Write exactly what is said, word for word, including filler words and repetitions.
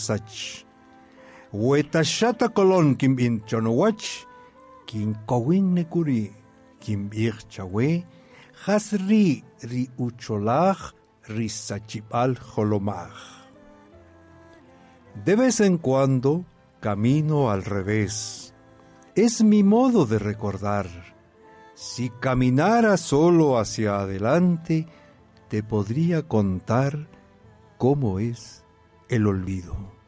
sach. Huetashata colon kim in chonowach, kim kowin nekuri, kim ir chawe, hasri ri ucholach, ri sachipal jolomach. De vez en cuando camino al revés. Es mi modo de recordar. Si caminara solo hacia adelante, te podría contar cómo es el olvido.